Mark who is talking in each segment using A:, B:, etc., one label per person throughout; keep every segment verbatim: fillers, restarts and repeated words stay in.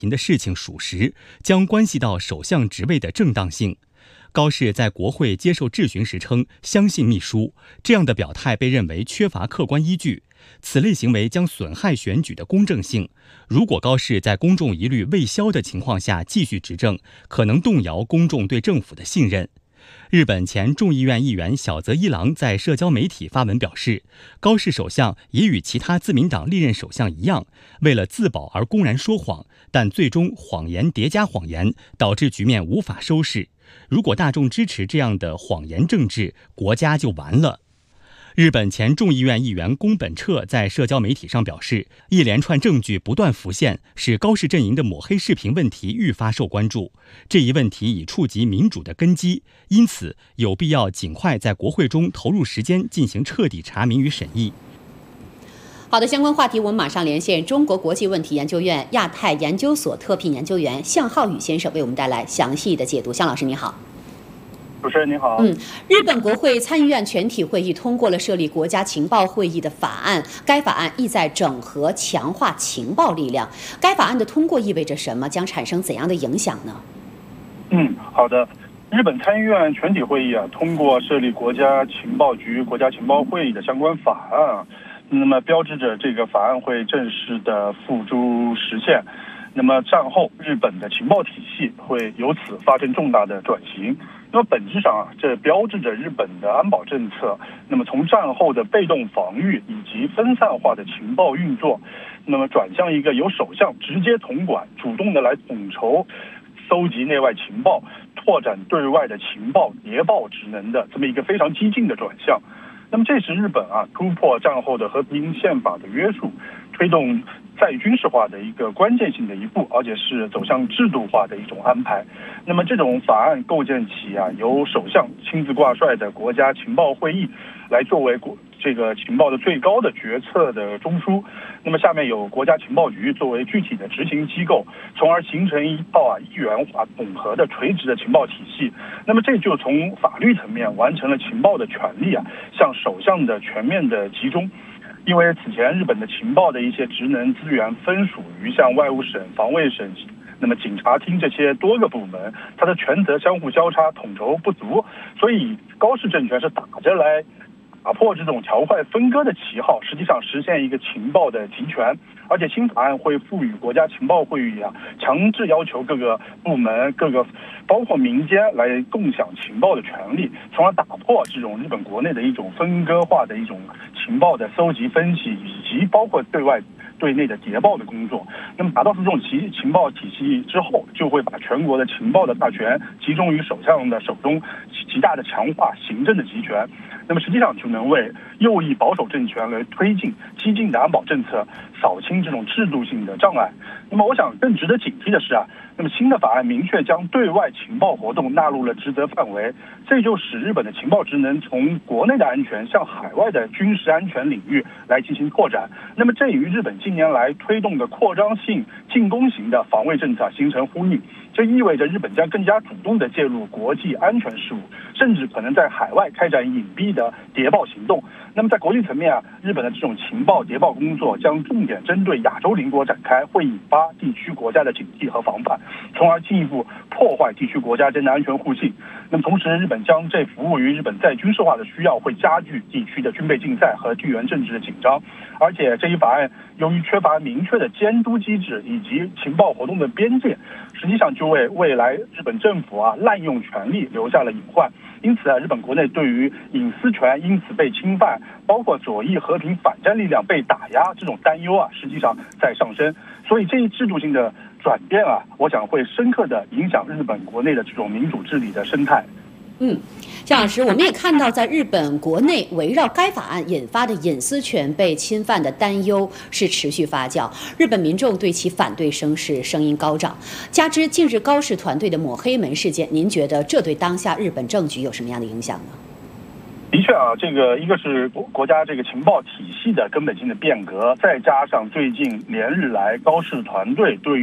A: 的事情属实，将关系到首相职位的正当性。高士在国会接受质询时称相信秘书，这样的表态被认为缺乏客观依据，此类行为将损害选举的公正性。如果高士在公众疑虑未消的情况下继续执政，可能动摇公众对政府的信任。日本前众议院议员小泽一郎在社交媒体发文表示，高市首相也与其他自民党历任首相一样，为了自保而公然说谎，但最终谎言叠加谎言，导致局面无法收拾。如果大众支持这样的谎言政治，国家就完了。日本前众议院议员宫本彻在社交媒体上表示，一连串证据不断浮现，使高市阵营的抹黑视频问题愈发受关注。这一问题已触及民主的根基，因此有必要尽快在国会中投入时间进行彻底查明与审议。
B: 好的，相关话题我们马上连线中国国际问题研究院亚太研究所特聘研究员向浩宇先生，为我们带来详细的解读。向老师你好。
C: 主持人您好。
B: 嗯，日本国会参议院全体会议通过了设立国家情报会议的法案，该法案意在整合强化情报力量。该法案的通过意味着什么？将产生怎样的影响呢？
C: 嗯，好的。日本参议院全体会议啊通过设立国家情报局、国家情报会议的相关法案啊，那么标志着这个法案会正式的付诸实现。那么战后日本的情报体系会由此发生重大的转型。那么本质上啊，这标志着日本的安保政策，那么从战后的被动防御以及分散化的情报运作，那么转向一个由首相直接统管、主动的来统筹、搜集内外情报、拓展对外的情报谍报职能的这么一个非常激进的转向。那么这是日本啊突破战后的和平宪法的约束，推动再军事化的一个关键性的一步，而且是走向制度化的一种安排。那么这种法案构建起啊由首相亲自挂帅的国家情报会议来作为国这个情报的最高的决策的中枢，那么下面有国家情报局作为具体的执行机构，从而形成一套啊一元化统合的垂直的情报体系。那么这就从法律层面完成了情报的权利啊向首相的全面的集中。因为此前日本的情报的一些职能资源分属于像外务省、防卫省、那么警察厅这些多个部门，它的权责相互交叉，统筹不足，所以高市政权是打着来打破这种条块分割的旗号，实际上实现一个情报的集权。而且新法案会赋予国家情报会议啊强制要求各个部门、各个包括民间来共享情报的权利，从而打破这种日本国内的一种分割化的一种情报的搜集、分析以及包括对外对内的谍报的工作。那么达到这种情情报体系之后，就会把全国的情报的大权集中于首相的手中，极大的强化行政的集权。那么实际上就能为右翼保守政权来推进激进的安保政策，扫清这种制度性的障碍。那么我想更值得警惕的是啊，那么新的法案明确将对外情报活动纳入了职责范围，这就使日本的情报职能从国内的安全向海外的军事安全领域来进行拓展。那么这与日本近年来推动的扩张性进攻型的防卫政策形成呼应。这意味着日本将更加主动地介入国际安全事务，甚至可能在海外开展隐蔽的谍报行动。那么在国际层面啊，日本的这种情报谍报工作将重点针对亚洲邻国展开，会引发地区国家的警惕和防范，从而进一步破坏地区国家间的安全互信。那么同时，日本将这服务于日本再军事化的需要，会加剧地区的军备竞赛和地缘政治的紧张。而且这一法案由于缺乏明确的监督机制以及情报活动的边界，实际上就为未来日本政府啊滥用权力留下了隐患。因此啊，日本国内对于隐私权因此被侵犯，包括左翼和平反战力量被打压这种担忧啊，实际上在上升。所以这一制度性的转变啊，我想会深刻的影响日本国内的这种民主治理的生态。
B: 嗯，向老师，我们也看到，在日本国内围绕该法案引发的隐私权被侵犯的担忧是持续发酵，日本民众对其反对声是声音高涨。加之近日高市团队的抹黑门事件，您觉得这对当下日本政局有什么样的影响呢？
C: 的确啊，这个一个是国国家这个情报体系的根本性的变革，再加上最近连日来高市团队对于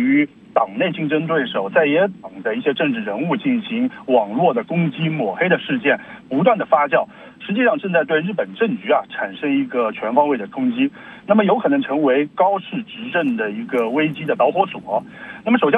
C: 党内竞争对手、在野党的一些政治人物进行网络的攻击、抹黑的事件不断的发酵，实际上正在对日本政局啊产生一个全方位的冲击，那么有可能成为高市执政的一个危机的导火索。那么首先。